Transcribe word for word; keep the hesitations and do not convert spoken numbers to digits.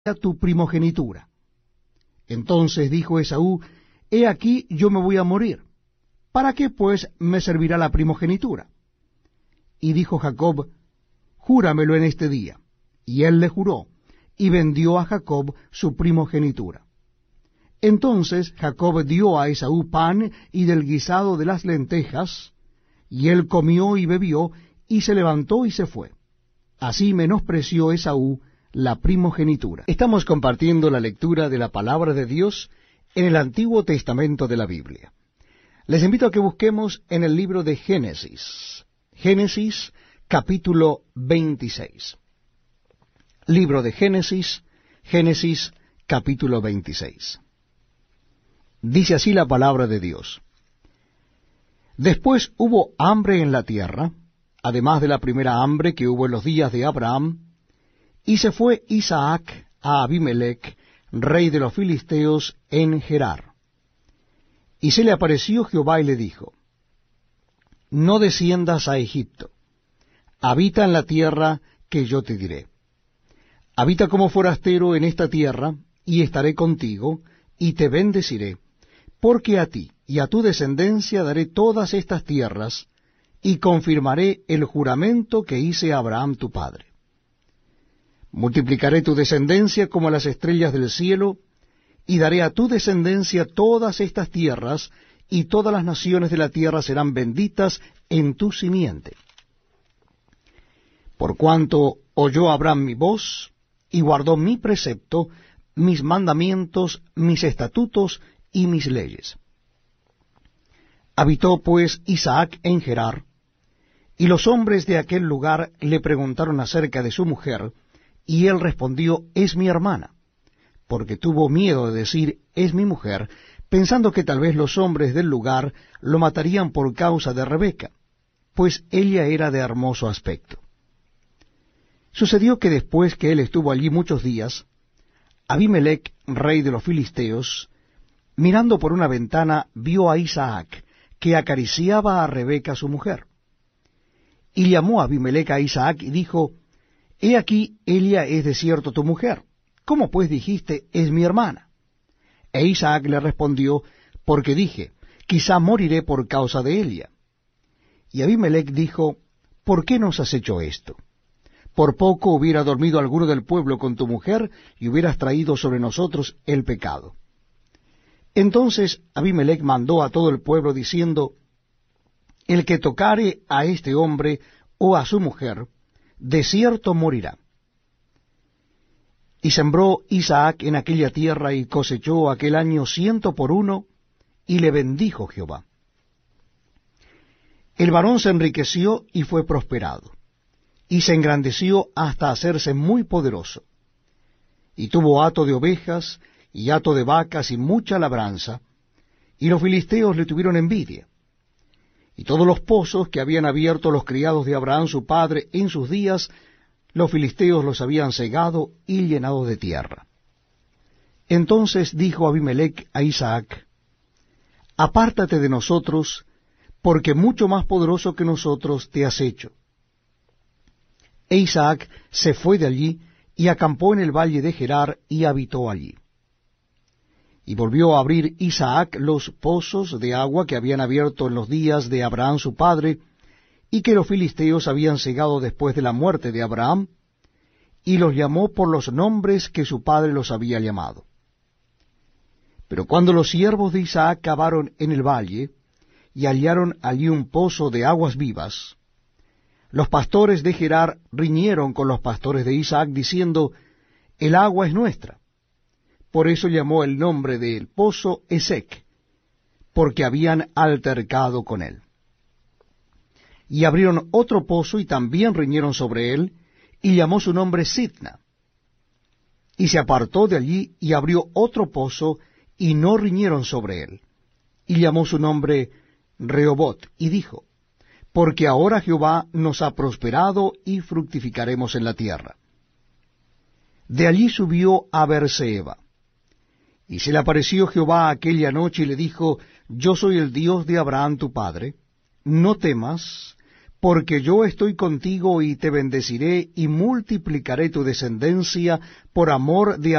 tu primogenitura. Entonces dijo Esaú, he aquí yo me voy a morir. ¿Para qué pues me servirá la primogenitura? Y dijo Jacob, júramelo en este día. Y él le juró, y vendió a Jacob su primogenitura. Entonces Jacob dio a Esaú pan y del guisado de las lentejas, y él comió y bebió, y se levantó y se fue. Así menospreció Esaú la primogenitura. Estamos compartiendo la lectura de la palabra de Dios en el Antiguo Testamento de la Biblia. Les invito a que busquemos en el libro de Génesis. Génesis, capítulo veintiséis. Libro de Génesis, Génesis, capítulo veintiséis. Dice así la palabra de Dios. Después hubo hambre en la tierra, además de la primera hambre que hubo en los días de Abraham, y se fue Isaac a Abimelech, rey de los filisteos, en Gerar. Y se le apareció Jehová y le dijo, no desciendas a Egipto, habita en la tierra que yo te diré. Habita como forastero en esta tierra, y estaré contigo, y te bendeciré, porque a ti y a tu descendencia daré todas estas tierras, y confirmaré el juramento que hice a Abraham tu padre. Multiplicaré tu descendencia como las estrellas del cielo, y daré a tu descendencia todas estas tierras, y todas las naciones de la tierra serán benditas en tu simiente. Por cuanto oyó Abraham mi voz, y guardó mi precepto, mis mandamientos, mis estatutos y mis leyes. Habitó pues Isaac en Gerar, y los hombres de aquel lugar le preguntaron acerca de su mujer, y él respondió, es mi hermana, porque tuvo miedo de decir, es mi mujer, pensando que tal vez los hombres del lugar lo matarían por causa de Rebeca, pues ella era de hermoso aspecto. Sucedió que después que él estuvo allí muchos días, Abimelech, rey de los filisteos, mirando por una ventana, vio a Isaac, que acariciaba a Rebeca su mujer. Y llamó a Abimelech a Isaac y dijo, he aquí, ella es de cierto tu mujer. ¿Cómo pues dijiste, es mi hermana? E Isaac le respondió, porque dije, quizá moriré por causa de ella. Y Abimelech dijo, ¿por qué nos has hecho esto? Por poco hubiera dormido alguno del pueblo con tu mujer, y hubieras traído sobre nosotros el pecado. Entonces Abimelech mandó a todo el pueblo, diciendo, el que tocare a este hombre o a su mujer, de cierto morirá. Y sembró Isaac en aquella tierra, y cosechó aquel año ciento por uno, y le bendijo Jehová. El varón se enriqueció y fue prosperado, y se engrandeció hasta hacerse muy poderoso. Y tuvo hato de ovejas, y hato de vacas, y mucha labranza, y los filisteos le tuvieron envidia. Y todos los pozos que habían abierto los criados de Abraham su padre en sus días, los filisteos los habían cegado y llenado de tierra. Entonces dijo Abimelech a Isaac, apártate de nosotros, porque mucho más poderoso que nosotros te has hecho. E Isaac se fue de allí, y acampó en el valle de Gerar, y habitó allí. Y volvió a abrir Isaac los pozos de agua que habían abierto en los días de Abraham su padre, y que los filisteos habían cegado después de la muerte de Abraham, y los llamó por los nombres que su padre los había llamado. Pero cuando los siervos de Isaac cavaron en el valle, y hallaron allí un pozo de aguas vivas, los pastores de Gerar riñeron con los pastores de Isaac, diciendo, el agua es nuestra. Por eso llamó el nombre del pozo Esec, porque habían altercado con él. Y abrieron otro pozo, y también riñeron sobre él, y llamó su nombre Sitna. Y se apartó de allí, y abrió otro pozo, y no riñeron sobre él. Y llamó su nombre Rehobot, y dijo, porque ahora Jehová nos ha prosperado, y fructificaremos en la tierra. De allí subió a Beerseba. Y se le apareció Jehová aquella noche, y le dijo, yo soy el Dios de Abraham tu padre, no temas, porque yo estoy contigo y te bendeciré y multiplicaré tu descendencia por amor de